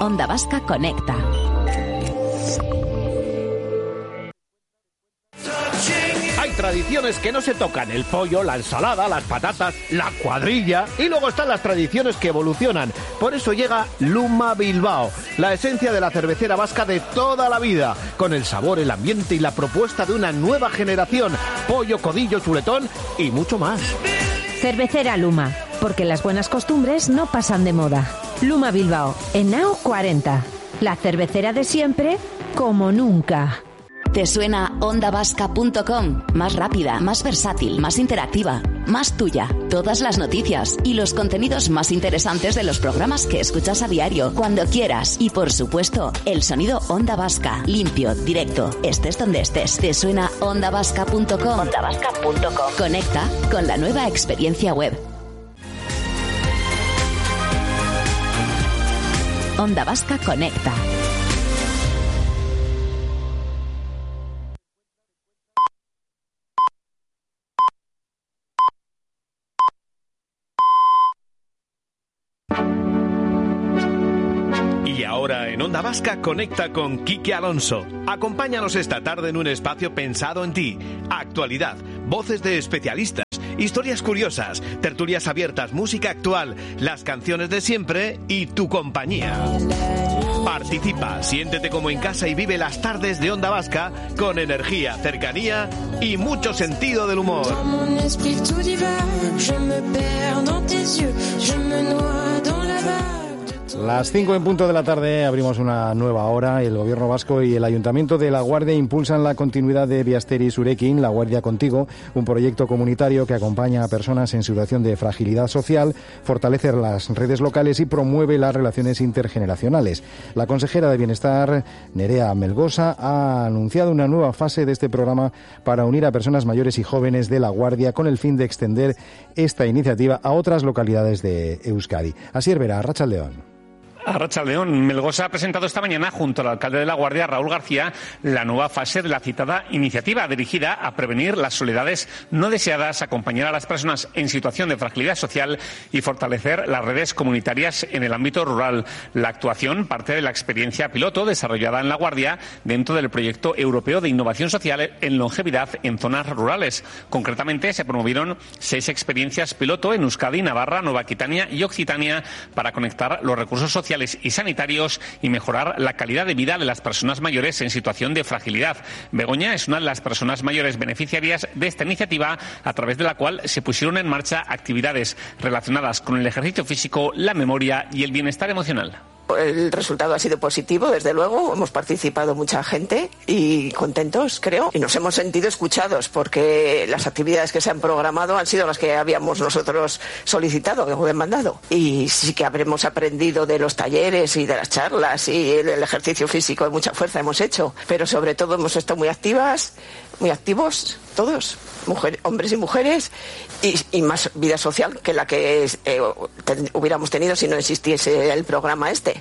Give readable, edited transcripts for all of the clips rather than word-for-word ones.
Onda Vasca Conecta. Hay tradiciones que no se tocan: el pollo, la ensalada, las patatas, la cuadrilla. Y luego están las tradiciones que evolucionan. Por eso llega Luma Bilbao, la esencia de la cervecera vasca de toda la vida, con el sabor, el ambiente y la propuesta de una nueva generación. Pollo, codillo, chuletón y mucho más. Cervecera Luma, porque las buenas costumbres no pasan de moda. Luma Bilbao, en Nao 40. La cervecera de siempre, como nunca. ¿Te suena ondavasca.com? Más rápida, más versátil, más interactiva, más tuya. Todas las noticias y los contenidos más interesantes de los programas que escuchas a diario, cuando quieras. Y por supuesto, el sonido Onda Vasca. Limpio, directo, estés donde estés. ¿Te suena ondavasca.com? Ondavasca.com. Conecta con la nueva experiencia web. Onda Vasca Conecta. Ahora en Onda Vasca conecta con Quique Alonso. Acompáñanos esta tarde en un espacio pensado en ti. Actualidad, voces de especialistas, historias curiosas, tertulias abiertas, música actual, las canciones de siempre y tu compañía. Participa, siéntete como en casa y vive las tardes de Onda Vasca con energía, cercanía y mucho sentido del humor. Las 5 en punto de la tarde abrimos una nueva hora. El Gobierno vasco y el Ayuntamiento de La Guardia impulsan la continuidad de Biasteri Zurekin, La Guardia Contigo, un proyecto comunitario que acompaña a personas en situación de fragilidad social, fortalece las redes locales y promueve las relaciones intergeneracionales. La consejera de Bienestar, Nerea Melgosa, ha anunciado una nueva fase de este programa para unir a personas mayores y jóvenes de La Guardia con el fin de extender esta iniciativa a otras localidades de Euskadi. Asier Vera, Arratsaldeon. Arratsaldeon. Melgosa ha presentado esta mañana, junto al alcalde de La Guardia, Raúl García, la nueva fase de la citada iniciativa dirigida a prevenir las soledades no deseadas, acompañar a las personas en situación de fragilidad social y fortalecer las redes comunitarias en el ámbito rural. La actuación parte de la experiencia piloto desarrollada en La Guardia dentro del proyecto europeo de innovación social en longevidad en zonas rurales. Concretamente, se promovieron 6 experiencias piloto en Euskadi, Navarra, Nueva Aquitania y Occitania para conectar los recursos sociales y sanitarios y mejorar la calidad de vida de las personas mayores en situación de fragilidad. Begoña es una de las personas mayores beneficiarias de esta iniciativa, a través de la cual se pusieron en marcha actividades relacionadas con el ejercicio físico, la memoria y el bienestar emocional. El resultado ha sido positivo, desde luego. Hemos participado mucha gente y contentos, creo. Y nos hemos sentido escuchados porque las actividades que se han programado han sido las que habíamos nosotros solicitado, que hemos demandado. Y sí que habremos aprendido de los talleres y de las charlas y el ejercicio físico de mucha fuerza hemos hecho. Pero sobre todo hemos estado muy activas, muy activos todos, hombres y mujeres, y más vida social que la que hubiéramos tenido si no existiese el programa este.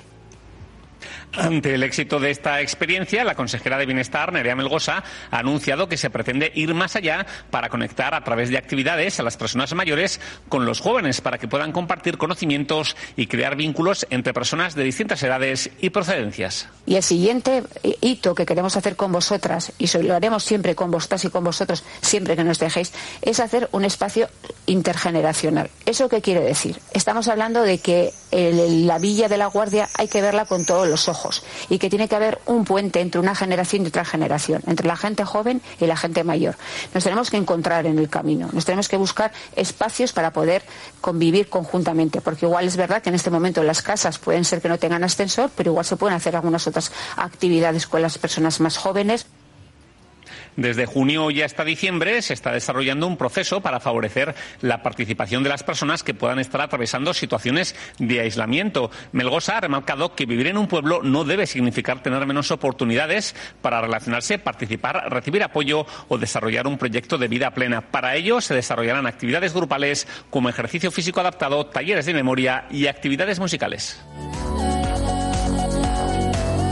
Ante el éxito de esta experiencia, la consejera de Bienestar, Nerea Melgosa, ha anunciado que se pretende ir más allá para conectar a través de actividades a las personas mayores con los jóvenes para que puedan compartir conocimientos y crear vínculos entre personas de distintas edades y procedencias. Y el siguiente hito que queremos hacer con vosotras, y lo haremos siempre con vosotras y con vosotros, siempre que nos dejéis, es hacer un espacio intergeneracional. ¿Eso qué quiere decir? Estamos hablando de que la Villa de La Guardia hay que verla con todos los ojos y que tiene que haber un puente entre una generación y otra generación, entre la gente joven y la gente mayor. Nos tenemos que encontrar en el camino, nos tenemos que buscar espacios para poder convivir conjuntamente, porque igual es verdad que en este momento las casas pueden ser que no tengan ascensor, pero igual se pueden hacer algunas otras actividades con las personas más jóvenes. Desde junio y hasta diciembre se está desarrollando un proceso para favorecer la participación de las personas que puedan estar atravesando situaciones de aislamiento. Melgosa ha remarcado que vivir en un pueblo no debe significar tener menos oportunidades para relacionarse, participar, recibir apoyo o desarrollar un proyecto de vida plena. Para ello se desarrollarán actividades grupales como ejercicio físico adaptado, talleres de memoria y actividades musicales.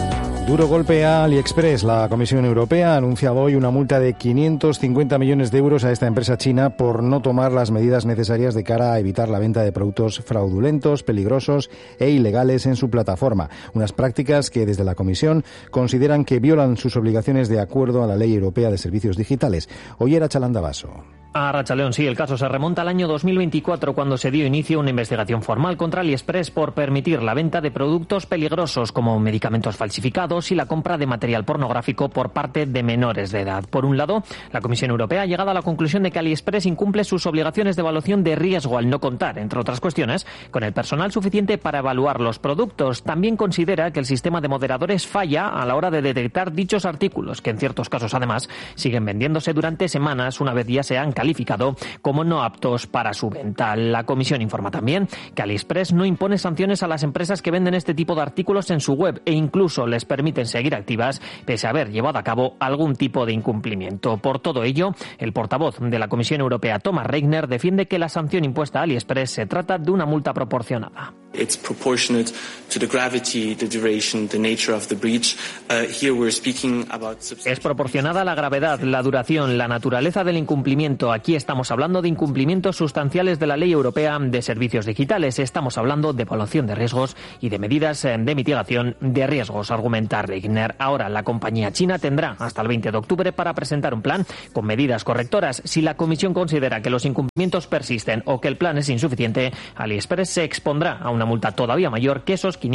Duro golpe a AliExpress. La Comisión Europea ha anunciado hoy una multa de 550 millones de euros a esta empresa china por no tomar las medidas necesarias de cara a evitar la venta de productos fraudulentos, peligrosos e ilegales en su plataforma. Unas prácticas que desde la Comisión consideran que violan sus obligaciones de acuerdo a la Ley Europea de Servicios Digitales. Hoy era Chalanda Basso. A Rachalón, sí, el caso se remonta al año 2024 cuando se dio inicio a una investigación formal contra AliExpress por permitir la venta de productos peligrosos como medicamentos falsificados y la compra de material pornográfico por parte de menores de edad. Por un lado, la Comisión Europea ha llegado a la conclusión de que AliExpress incumple sus obligaciones de evaluación de riesgo al no contar, entre otras cuestiones, con el personal suficiente para evaluar los productos. También considera que el sistema de moderadores falla a la hora de detectar dichos artículos, que en ciertos casos además siguen vendiéndose durante semanas una vez ya se han calificado como no aptos para su venta. La Comisión informa también que AliExpress no impone sanciones a las empresas que venden este tipo de artículos en su web e incluso les permiten seguir activas pese a haber llevado a cabo algún tipo de incumplimiento. Por todo ello, el portavoz de la Comisión Europea, Thomas Reigner, defiende que la sanción impuesta a AliExpress se trata de una multa proporcionada. It's proportionate to the gravity, the duration, the nature of the breach. Here we're speaking about... Es proporcionada a la gravedad, la duración, la naturaleza del incumplimiento. Aquí estamos hablando de incumplimientos sustanciales de la Ley Europea de Servicios Digitales. Estamos hablando de evaluación de riesgos y de medidas de mitigación de riesgos, argumenta Reigner. Ahora, la compañía china tendrá hasta el 20 de octubre para presentar un plan con medidas correctoras. Si la Comisión considera que los incumplimientos persisten o que el plan es insuficiente, AliExpress se expondrá a una multa todavía mayor que esos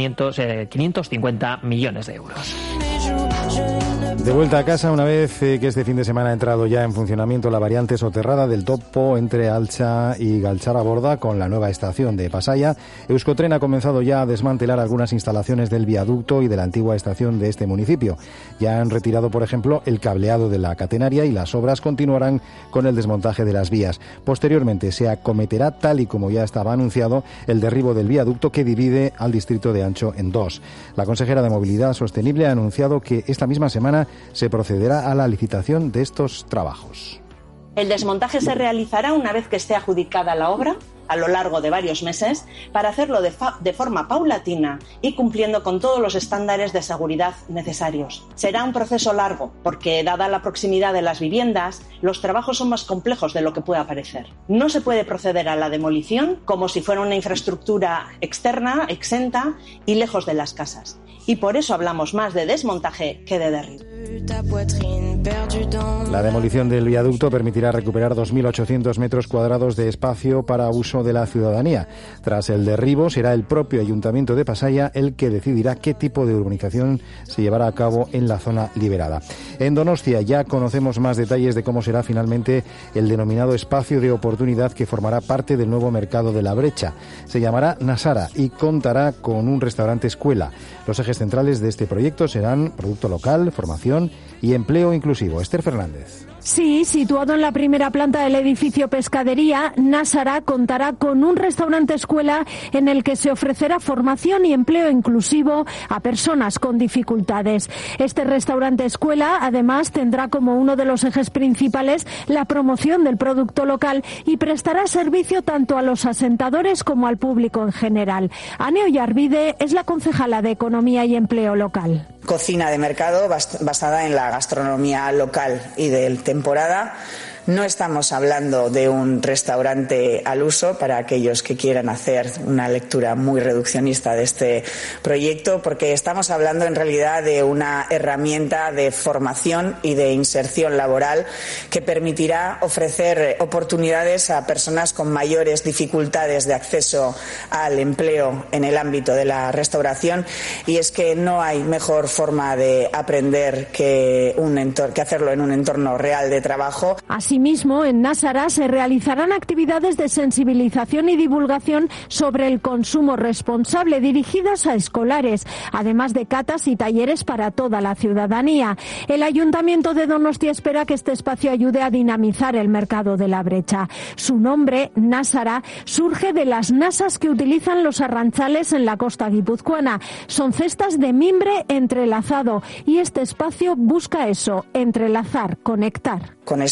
550 millones de euros. De vuelta a casa, una vez que este fin de semana ha entrado ya en funcionamiento la variante soterrada del Topo entre Alcha y Galtzaraborda con la nueva estación de Pasaia, Euskotren ha comenzado ya a desmantelar algunas instalaciones del viaducto y de la antigua estación de este municipio. Ya han retirado, por ejemplo, el cableado de la catenaria y las obras continuarán con el desmontaje de las vías. Posteriormente se acometerá, tal y como ya estaba anunciado, el derribo del viaducto que divide al distrito de Ancho en dos. La consejera de Movilidad Sostenible ha anunciado que esta misma semana se procederá a la licitación de estos trabajos. El desmontaje se realizará una vez que esté adjudicada la obra a lo largo de varios meses para hacerlo de forma paulatina y cumpliendo con todos los estándares de seguridad necesarios. Será un proceso largo porque, dada la proximidad de las viviendas, los trabajos son más complejos de lo que pueda parecer. No se puede proceder a la demolición como si fuera una infraestructura externa, exenta y lejos de las casas. Y por eso hablamos más de desmontaje que de derribo. La demolición del viaducto permitirá recuperar 2.800 metros cuadrados de espacio para uso de la ciudadanía. Tras el derribo, será el propio Ayuntamiento de Pasaia el que decidirá qué tipo de urbanización se llevará a cabo en la zona liberada. En Donostia ya conocemos más detalles de cómo será finalmente el denominado espacio de oportunidad que formará parte del nuevo mercado de la Brecha. Se llamará Nasara y contará con un restaurante escuela. Los ejes centrales de este proyecto serán producto local, formación y empleo inclusivo. Esther Fernández. Sí, situado en la primera planta del edificio Pescadería, Nasara contará con un restaurante escuela en el que se ofrecerá formación y empleo inclusivo a personas con dificultades. Este restaurante escuela, además, tendrá como uno de los ejes principales la promoción del producto local y prestará servicio tanto a los asentadores como al público en general. Ane Ollarvide es la concejala de Economía y Empleo Local. Cocina de mercado basada en la gastronomía local y de temporada. No estamos hablando de un restaurante al uso para aquellos que quieran hacer una lectura muy reduccionista de este proyecto, porque estamos hablando en realidad de una herramienta de formación y de inserción laboral que permitirá ofrecer oportunidades a personas con mayores dificultades de acceso al empleo en el ámbito de la restauración. Y es que no hay mejor forma de aprender que hacerlo en un entorno real de trabajo. Asimismo, en Nasara se realizarán actividades de sensibilización y divulgación sobre el consumo responsable dirigidas a escolares, además de catas y talleres para toda la ciudadanía. El Ayuntamiento de Donostia espera que este espacio ayude a dinamizar el mercado de la Brecha. Su nombre, Nasara, surge de las nasas que utilizan los arrantzales en la costa guipuzcoana. Son cestas de mimbre entrelazado y este espacio busca eso, entrelazar, conectar. Con este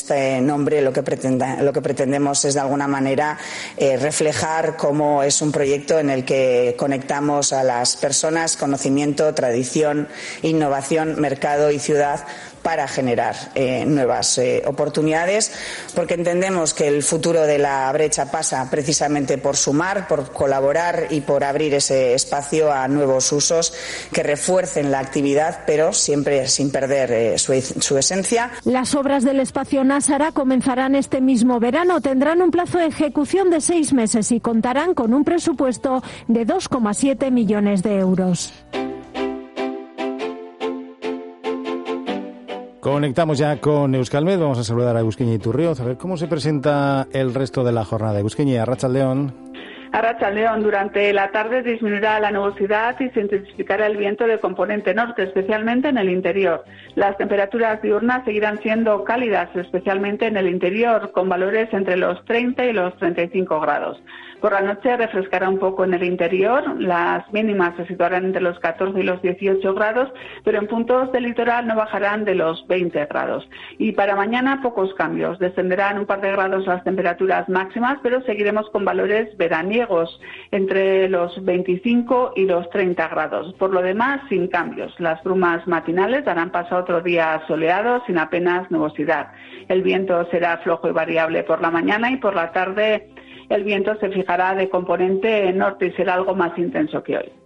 nombre lo que pretendemos es de alguna manera reflejar cómo es un proyecto en el que conectamos a las personas, conocimiento, tradición, innovación, mercado y ciudad para generar nuevas oportunidades, porque entendemos que el futuro de la brecha pasa precisamente por sumar, por colaborar y por abrir ese espacio a nuevos usos que refuercen la actividad, pero siempre sin perder su esencia. Las obras del espacio Násara comenzarán este mismo verano, tendrán un plazo de ejecución de 6 meses y contarán con un presupuesto de 2,7 millones de euros. Conectamos ya con Euskalmet, vamos a saludar a Euskeñi Iturrioz, a ver cómo se presenta el resto de la jornada. Euskeñi, Arratsaldeon. Arratsaldeon, durante la tarde disminuirá la nubosidad y se intensificará el viento de componente norte, especialmente en el interior. Las temperaturas diurnas seguirán siendo cálidas, especialmente en el interior, con valores entre los 30 y los 35 grados. Por la noche refrescará un poco en el interior, las mínimas se situarán entre los 14 y los 18 grados, pero en puntos del litoral no bajarán de los 20 grados. Y para mañana pocos cambios, descenderán un par de grados las temperaturas máximas, pero seguiremos con valores veraniegos entre los 25 y los 30 grados. Por lo demás, sin cambios. Las brumas matinales darán paso a otro día soleado sin apenas nubosidad. El viento será flojo y variable por la mañana y por la tarde el viento se fijará de componente norte y será algo más intenso que hoy.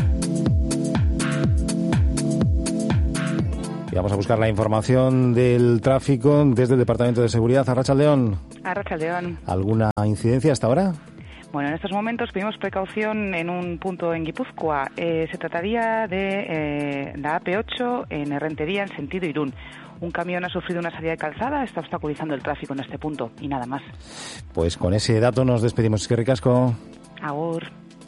Y vamos a buscar la información del tráfico desde el Departamento de Seguridad. Arratsaldeon. Arratsaldeon. ¿Alguna incidencia hasta ahora? Bueno, en estos momentos pedimos precaución en un punto en Guipúzcoa. Se trataría de la AP8 en Errentería, en sentido Irún. Un camión ha sufrido una salida de calzada, está obstaculizando el tráfico en este punto y nada más. Pues con ese dato nos despedimos. Eskerrik asko. Agur.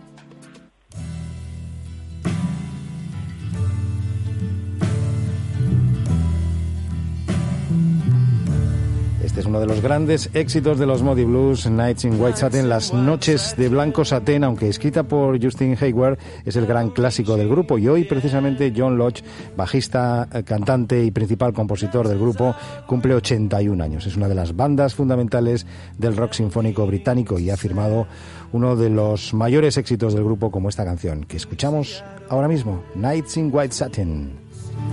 Este es uno de los grandes éxitos de los Moody Blues, Nights in White Satin, Las noches de blanco satén, aunque escrita por Justin Hayward, es el gran clásico del grupo. Y hoy, precisamente, John Lodge, bajista, cantante y principal compositor del grupo, cumple 81 años. Es una de las bandas fundamentales del rock sinfónico británico y ha firmado uno de los mayores éxitos del grupo, como esta canción que escuchamos ahora mismo, Nights in White Satin.